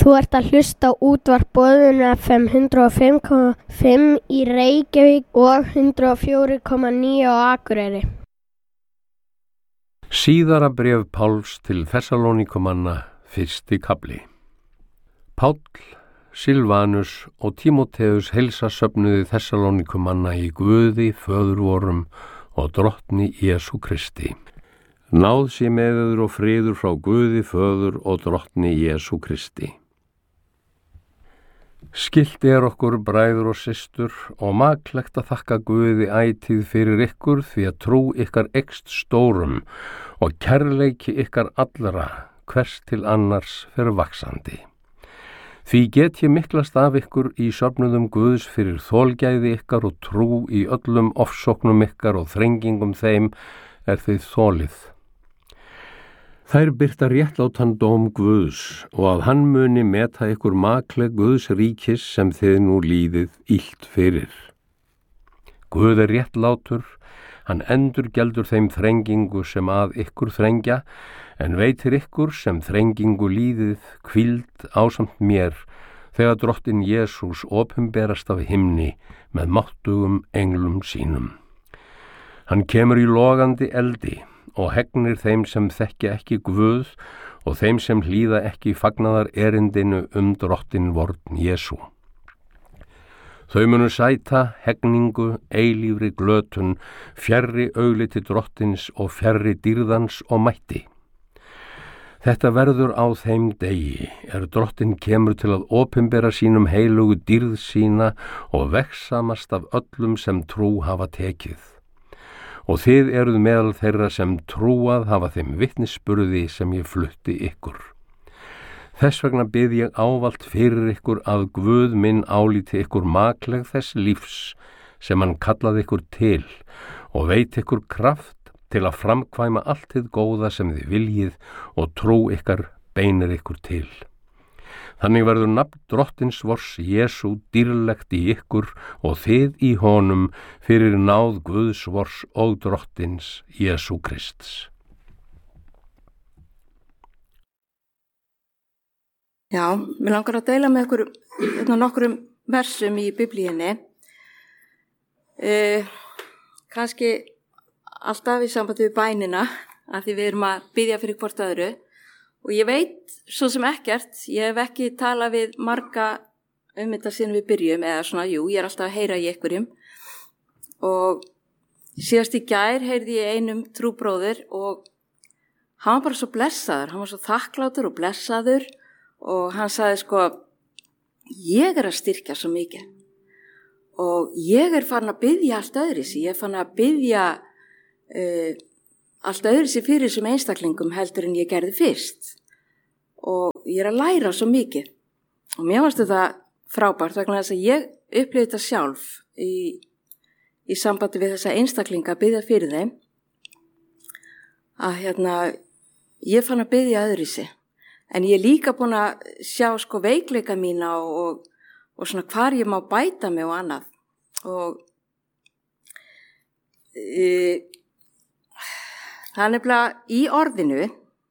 Þú ert að hlusta á útvarp Boðun FM 105,5 í Reykjavík og 104,9 á Akureyri. Síðara bréf Páls til Þessalóníkumanna, 1. kafli. Páll, Silvanus og Tímóteus heilsa söfnuði Þessalóníkumanna í Guði, Föður vorum og Drottni Jesú Kristi. Náð sé með yður og friður frá Guði, Föður og Drottni Jesú Kristi. Skylt okkur bræður og systur og maklegt að þakka Guði ætíð fyrir ykkur því að trú ykkar eykst stórum og kærleiki ykkar allra hvers til annars fer vaxandi. Því get ég miklast af ykkur í söfnuðum Guðs fyrir þolgæði ykkar og trú í öllum ofsóknum ykkar og þrengingum þeim þið þolið. Þær birta réttlátan dóm Guðs og að hann muni meta ykkur makleg Guðs ríkis sem þið nú líðið illt fyrir. Guð réttlátur, hann endurgeldur þeim þrengingu sem að ykkur þrengja, en veitir ykkur sem þrengingu líðið hvíld ásamt mér, þegar Drottinn Jesús opinberast af himni með máttugum englum sínum. Hann kemur í logandi eldi og hegnir þeim sem þekkja ekki Guð og þeim sem hlýða ekki fagnaðar erindinu Drottinn vorn Jesú. Þau munu sæta hegningu, eilífri glötun, fjarri augliti Drottins og fjarri dýrðans og mætti. Þetta verður á þeim degi, Drottinn kemur til að opinbera sínum heilugu dýrð sína og vegsamast af öllum sem trú hafa tekið. Og þið eruð meðal þeirra sem trúað hafa þeim vitnisburði sem ég flutti ykkur. Þess vegna bið ég ávallt fyrir ykkur að Guð minn álíti ykkur makleg þess lífs sem hann kallaði ykkur til og veit ykkur kraft til að framkvæma allt hið góða sem þið viljið og trú ykkar beinir ykkur til. Þannig verður nafn Drottins vors Jesú dýrlegt í ykkur og þið í honum fyrir náð Guðs vors og Drottins Jesú Krists. Já, mér langar að deila með ykkur nokkrum versum í Biblíunni. Kannski alltaf í sambandi við bænina, að því við erum að biðja fyrir hvort öðru. Og ég veit svo sem ekkert, ég hef ekki talað við marga þetta síðan við byrjum, eða svona, ég alltaf að heyra í einhverjum. Og síðast í gær heyrði ég einum trúbróður og hann var bara svo blessaður, hann var svo þakklátur og blessaður og hann sagði ég að styrkja svo mikið og ég farin að biðja allt öðruvísi, ég farin að biðja allt öðruvísi fyrir þessum einstaklingum heldur en ég gerði fyrst og ég að læra svo mikið og mér fannst þetta frábært vegna þess að ég upplifði þetta sjálf í sambandi við þessa einstaklinga að biðja fyrir þeim að ég fann að biðja öðruvísi en ég líka búin að sjá veikleika mína og svona hvar ég má bæta mig og annað og það nefnilega í orðinu,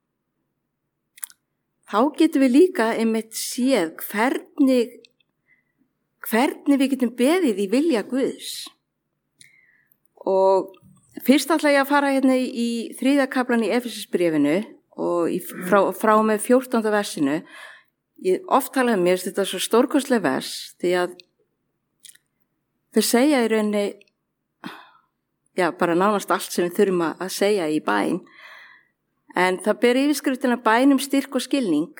þá getum við líka einmitt séð hvernig við getum beðið í vilja Guðs. Og fyrst ætla ég að fara í 3. kaflan í Efesisbréfinu og frá með 14. versinu. Ég oft talaði mér þetta svo stórkostleg vers því að þau segja í rauninni bara nánast allt sem við þurfum að segja í bæn. En það ber yfirskriftina bæn styrk og skilning.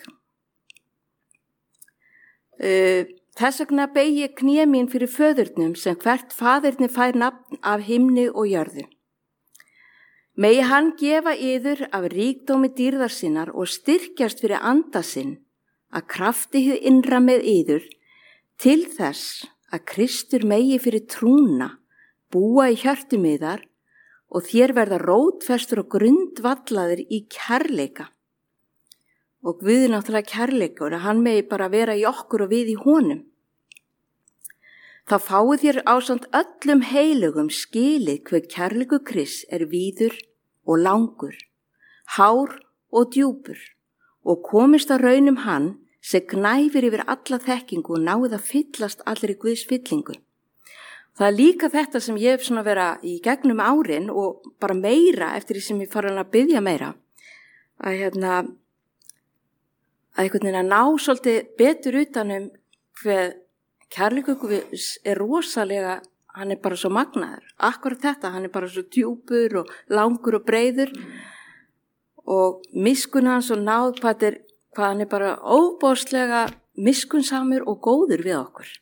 Þess vegna beygi ég kné mín fyrir föðurnum sem hvert faðirni fær nafn af himni og jörðu. Megi hann gefa yður af ríkdómi dýrðar sinnar og styrkjast fyrir anda sinn að krafti hið innra með yður til þess að Kristur megi fyrir trúna búa í hjörtum yðar og þér verða rótfestur og grundvallaðir í kærleika. Og Guð náttúrulega kærleikur að hann megi bara vera í okkur og við í honum. Þá fáið þér ásamt öllum heilugum skilið hver kærleikur Krists víður og langur, hár og djúpur og komist að raunum hann sem gnæfir yfir alla þekkingu og náið að fyllast allir í Guðs fyllingu. Það er líka þetta sem ég hef svona vera í gegnum árin og bara meira eftir því sem ég farin að biðja meira. Að einhvern veginn að ná svolítið betur utanum hver kærleikur Guðs er rosalega, hann er bara svo magnaður. Akkurat þetta, hann er bara svo djúpur og langur og breiður og miskunn hans og náð hvað hann er bara óbóðslega miskunnsamur og góður við okkur.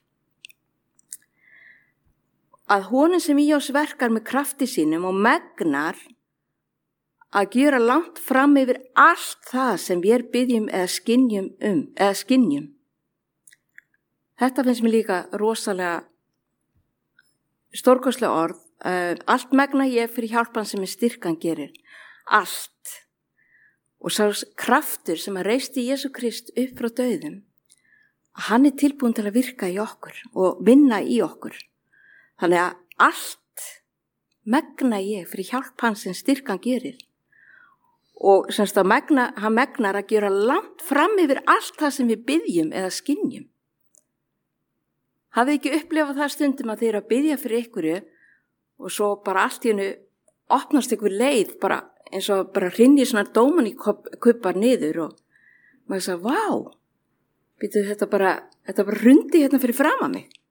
Að honum sem í oss verkar með krafti sínum og megnar að gera langt fram yfir allt það sem við biðjum eða skynjum. Þetta finnst mér líka rosalega stórkostlega orð. Allt megna ég fyrir hjálpan sem styrkan gerir. Allt. Og sá kraftur sem að reisti Jesú Krist upp frá dauðum, hann er tilbúin til að virka í okkur og vinna í okkur. Þannig að allt megna ég fyrir hjálp hans sem styrkan gerir. Og semst að hann megnar að gera langt fram yfir allt það sem við biðjum eða skynjum. Hafið ekki upplifað það stundum að þið eru að biðja fyrir einhverju og svo bara allt í hennu opnast einhver leið, bara eins og bara hrynji svona dómaníkubbar niður og maður sagði, vá, þetta bara hrundi hérna fyrir fram að mig.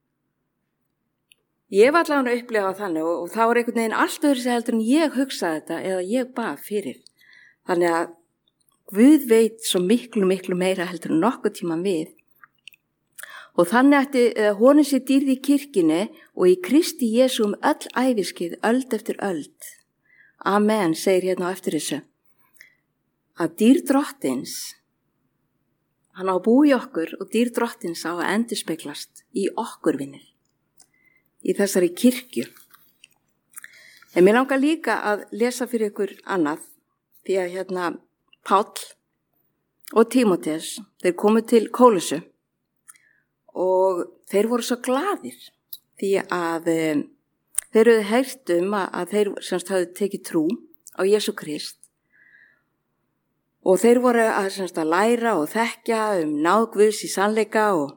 Ég var allavega að upplifa þannig og þá var einhvern veginn allt öðru sem heldur en ég hugsaði þetta eða ég bað fyrir. Þannig að Guð veit svo miklu meira heldur en nokkuð tíman við. Og þannig ætti honum sé dýrð í kirkjunni og í Kristi Jesú öll æviskið, öld eftir öld. Amen, segir hérna á eftir þessu. Að dýrð drottins, hann á að búa í okkur og dýrð drottins á að endurspeglast í okkur vinir. Í þessari kirkju. En mér langar líka að lesa fyrir ykkur annað, því að Páll og Tímóteus, þeir komu til Kólusu og þeir voru svo glaðir, því að þeir höfðu heyrt að þeir semst hafðu tekið trú á Jesú Krist og þeir voru að læra og þekkja náð Guðs í sannleika og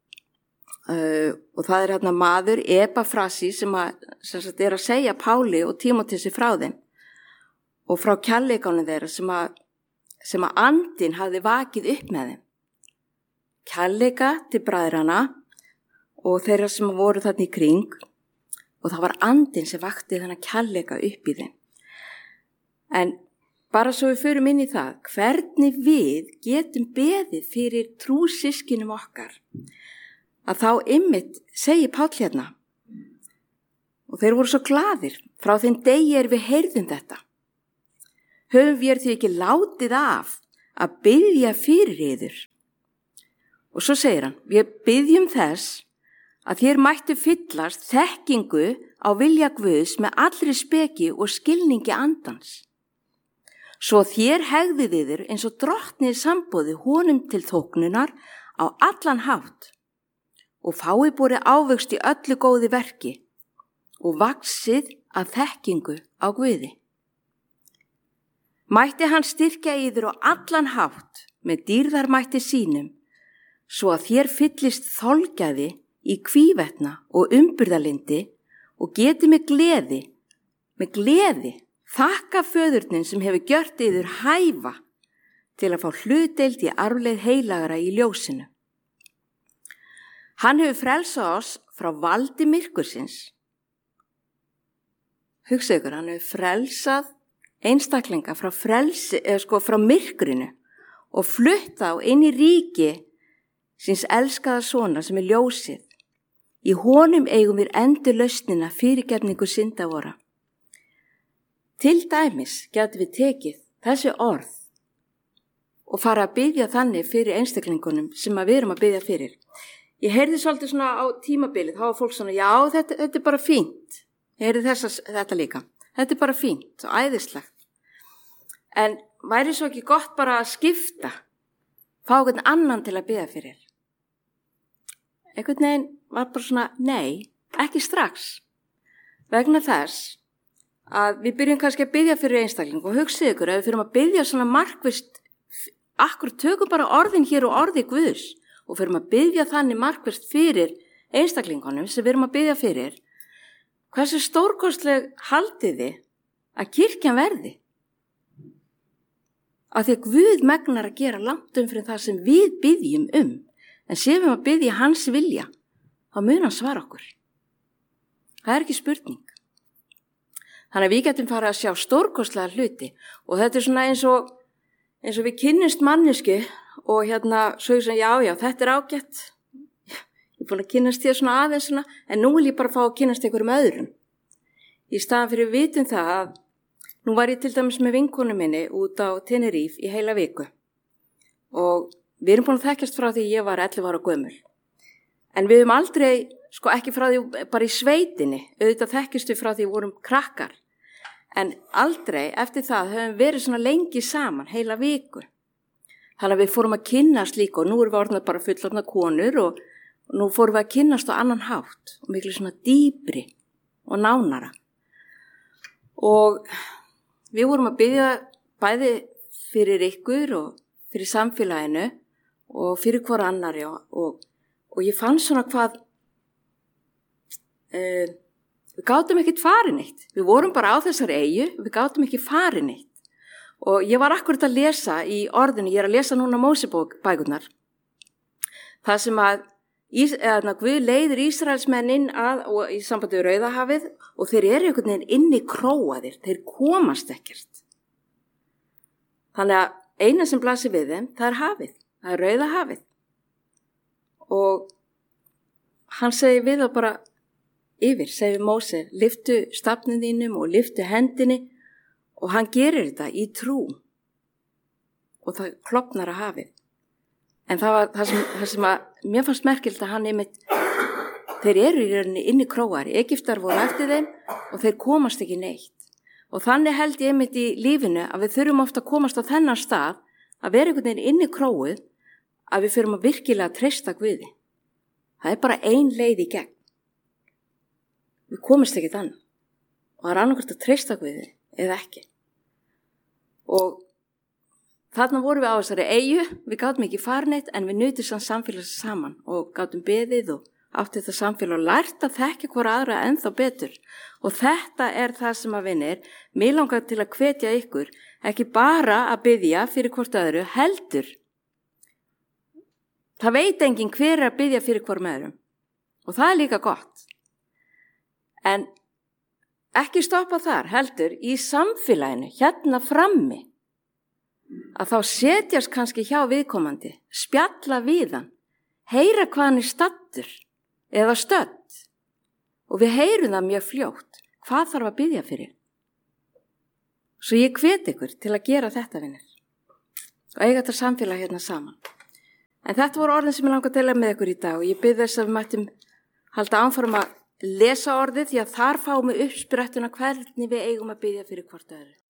það er maður, Epafrasi, sem er að segja Páli og Tímóteusi frá þeim og frá kærleikanum þeirra sem að andinn hafði vakið upp með þeim. Kærleika til bræðrana og þeirra sem voru þarna í kring og það var andinn sem vakti þennan kærleika upp í þeim. En bara svo við förum inn í það, hvernig við getum beðið fyrir trúsyskinum okkar, að þá einmitt segir Páll hérna og þeir voru svo glaðir frá þeim degi við heyrðum þetta. Höfum við því ekki látið af að biðja fyrir yður. Og svo segir hann, við biðjum þess að þér mættu fyllast þekkingu á vilja Guðs með allri speki og skilningi andans. Svo þér hegðið yður eins og drottnið sambóði honum til þóknunar á allan hátt og fái borið ávöxt í öllu góði verki og vaxið að þekkingu á Guði. Mætti hann styrkja yður á allan hátt með dýrðarmætti sínum, svo að þér fyllist þolgæði í hvívetna og umburðarlyndi og geti með gleði, þakka föðurnin sem hefur gjört yður hæfa til að fá hlutdeild í arfleið heilagara í ljósinu. Hann hefur frelsað oss frá valdi myrkursins. Hugsa ykkur, hann hefur frelsað einstaklinga frá myrkrinu og flutta á inn í ríki síns elskaða sonar sem er ljósið. Í honum eigum við endurlausnina fyrirgefningu synda vora. Til dæmis getum við tekið þessi orð og fara að biðja þannig fyrir einstaklingunum sem við erum að biðja fyrir. Ég heyrði svolítið svona á tímabilið, þá var fólk svona, já, þetta er bara fínt. Ég heyrði þetta líka. Þetta er bara fínt og æðislegt. En væri svo ekki gott bara að skipta, fá einhvern annan til að biðja fyrir? Einhvern veginn var bara svona, nei, ekki strax. Vegna þess að við byrjum kannski að biðja fyrir einstakling og hugsið ykkur að við fyrir að biðja svona markvisst akkur tökum bara orðin hér og orði Guðs og fyrir að biðja þannig markvert fyrir einstaklingunum sem við erum að biðja fyrir. Hversu stórkostleg haldið þið að kirkjan verði? Af því að Guð megnar að gera langt fyrir það sem við biðjum en séum við að biðja hans vilja, þá mun hann svara okkur. Það er ekki spurning. Þannig að við getum farið að sjá stórkostlega hluti og þetta er svona eins og við kynnumst mannesku og svo ég svona, já, þetta er ágætt. Ég er búin að kynnast þér svona aðeins svona, en nú vil ég bara fá að kynnast einhverjum öðrum. Í staðan fyrir við vitum það að nú var ég til dæmis með vinkonu minni út á Tenerife í heila viku og við erum búin að þekkjast frá því ég var 11 ára gömul. En við höfum aldrei, ekki frá því bara í sveitinni, auðvitað þekkjast við frá því við vorum krakkar. En aldrei eftir það höfum verið svona lengi saman, heila viku. Þannig að við fórum að kynnast líka og nú erum við orðnað bara fullorðna konur og nú fórum við að kynnast á annan hátt og miklu svona dýpri og nánara. Og við vorum að biðja bæði fyrir ykkur og fyrir samfélaginu og fyrir hver annari og ég fann svona hvað við gátum ekkert farin eitt. Við vorum bara á þessari eyju, við gátum ekki farin eitt. Og ég var akkurat að lesa í orðinu, ég er að lesa núna Mósebókbækurnar. Það sem að Guð leiðir Ísraelsmenn inn og í sambandi við Rauðahafið og þeir eru einhvern veginn inni króaðir, þeir komast ekkert. Þannig að eina sem blasir við þeim, það er hafið, það er Rauðahafið. Og hann segir við þá bara segir Móse, lyftu stafnum þínum og lyftu hendinni og hann gerir þetta í trú og það klofnar að hafið. En það var það sem að mér fannst merkilegt að hann þeir eru í rauninni inni króar, Egyptar voru eftir þeim og þeir komast ekki neitt. Og þannig held ég í lífinu að við þurfum ofta að komast á þennan stað að vera einhvern veginn inni króið að við þurfum að virkilega treysta Guði. Það er bara ein leið í gegn. Við komast ekki þannig og það er annarkvæmt að treysta Guði eða ekki. Og þarna vorum við á þessari eyju, við gátum ekki farineitt en við nutum sann samfélags saman og gátum beðið og átti þetta samfélag og lært að þekka hvora aðra ennþá betur. Og þetta er það sem að vinir, mig langar til að hvetja ykkur, ekki bara að biðja fyrir hvort öðru, heldur. Það veit enginn hver er að biðja fyrir hvorm öðrum og það er líka gott. En ekki stoppa þar, heldur, í samfélaginu, hérna frammi, að þá setjast kannski hjá viðkomandi, spjalla við hann, heyra hvað hann er stattur eða stödd og við heyrum það mjög fljótt, hvað þarf að biðja fyrir. Svo ég hvet ykkur til að gera þetta vinir og eiga þetta samfélag hérna saman. En þetta voru orðin sem ég langar að deila með ykkur í dag og ég bið þess að við mættum halda áfram að lesa orðið því að þar fáum við uppsprettuna hvernig við eigum að biðja fyrir hvort öðru.